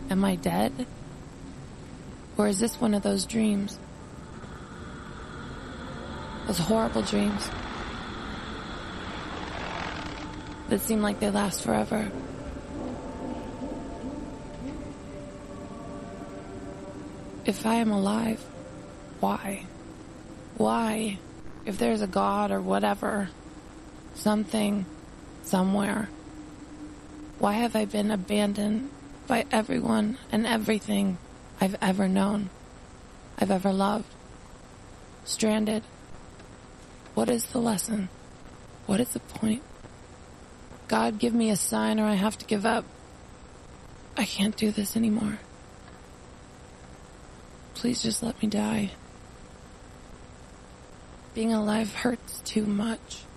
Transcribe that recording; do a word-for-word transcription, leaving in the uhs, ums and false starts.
Am I dead? Or is this one of those dreams? Those horrible dreams that seem like they last forever. If I am alive, why? Why? If there's a God or whatever, something, somewhere, why have I been abandoned by everyone and everything I've ever known, I've ever loved? Stranded. What is the lesson? What is the point? God, give me a sign or I have to give up. I can't do this anymore. Please just let me die. Being alive hurts too much.